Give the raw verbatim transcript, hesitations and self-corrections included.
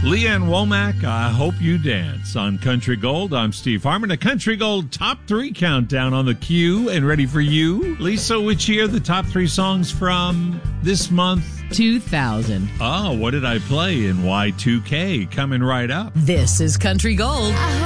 Leanne Womack, I Hope You Dance on Country Gold. I'm Steve Harmon. A Country Gold Top three countdown on the queue and ready for you. Lisa, which year the top three songs from this month? two thousand. Oh, what did I play in Y two K? Coming right up. This is Country Gold.